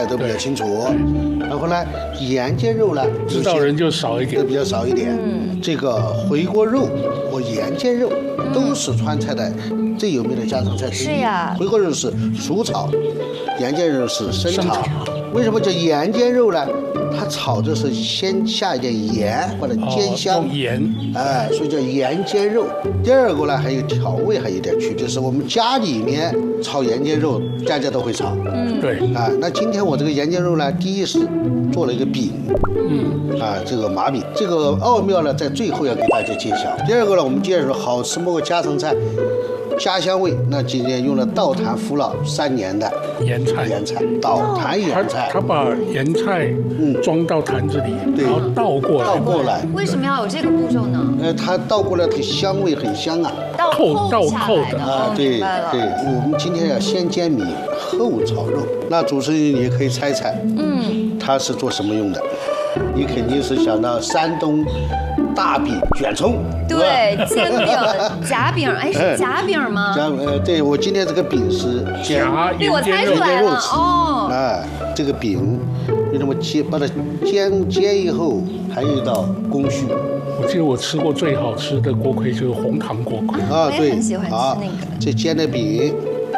都比较清楚。然后呢，盐煎肉呢， 知道人就少一点， 比较少一点。这个回锅肉和盐煎肉都是川菜的最有名的家常菜之一。 是呀， 回锅肉是熟炒，盐煎肉是生炒。为什么叫盐煎肉呢？它炒的是先下一点盐，把它煎香， 用盐， 所以叫盐煎肉。第二个呢，还有调味，还有一点区别，是我们家里面炒盐煎肉，家家都会炒。 对， 那今天我这个盐煎肉呢，第一是做了一个饼，这个麻饼，这个奥妙呢，在最后要给大家揭晓。第二个呢，我们接着说好吃莫过家常菜。家乡味，那今天用了稻坛麸老3年的盐菜， 稻坛盐菜， 他把盐菜装到坛子里，然后倒过来。 为什么要有这个步骤呢？ 它倒过来，它香味很香啊， 倒扣的啊，对。我们今天要先煎米后炒肉，那主持人你也可以猜猜，它是做什么用的？你肯定是想到山东大饼卷葱， 对，煎饼、夹饼，是夹饼吗？ 对，我今天这个饼是夹我猜出来了哦。 这个饼就这么把它煎以后，还有一道工序。 我记得我吃过最好吃的锅盔就是红糖锅盔我也很喜欢吃那个。 这煎的饼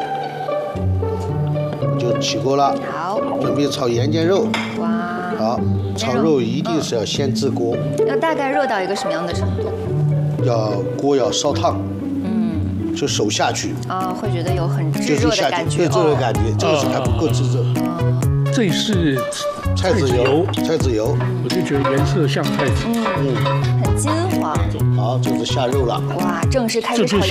就起锅了， 好， 准备炒盐煎肉。 哇， 好，炒肉一定是要先制锅， 要大概热到一个什么样的程度？ 锅要烧烫，就手下去会觉得有很炙热的感觉， 对，炙热感觉，这个是还不够炙热。 这是菜籽油， 我就觉得颜色像菜籽， 很金黄。 好，这是下肉了， 哇，正式开始炒。